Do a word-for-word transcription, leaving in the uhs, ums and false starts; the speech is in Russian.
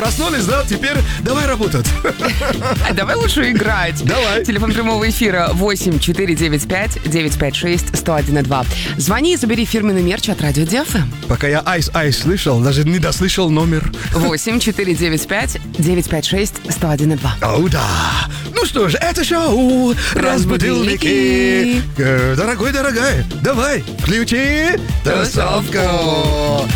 Проснулись, да? Теперь давай работать. А давай лучше играть. Давай. Телефон прямого эфира восемь четыре девять пять девять пять шесть сто один два. Звони и забери фирменный мерч от Радио ди эф эм. Пока я айс-айс слышал, даже не дослышал номер. восемь четыре девять пять девять пять шесть сто один два. О, да. Ну что ж, это шоу «Разбудилники». Э, Дорогой, дорогая, давай, включи тусовку.